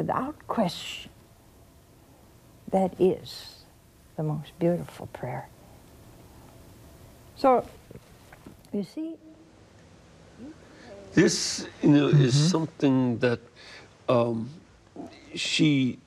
without question, that is the most beautiful prayer. So, you see, this, is something that she